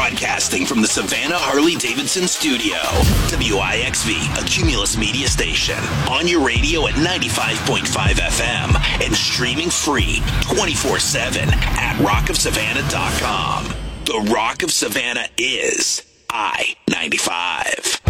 Broadcasting from the Savannah Harley-Davidson studio. WIXV, a Cumulus media station. On your radio at 95.5 FM and streaming free 24/7 at rockofsavannah.com. The Rock of Savannah is I-95.